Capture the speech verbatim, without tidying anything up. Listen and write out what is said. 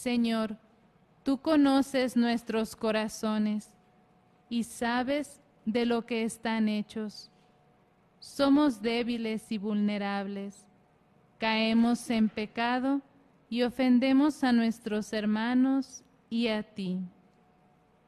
Señor, tú conoces nuestros corazones y sabes de lo que están hechos. Somos débiles y vulnerables, caemos en pecado y ofendemos a nuestros hermanos y a ti.